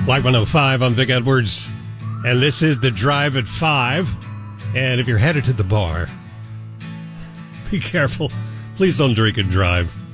White 105, I'm Vic Edwards, and this is The Drive at 5. And if you're headed to the bar, be careful. Please don't drink and drive.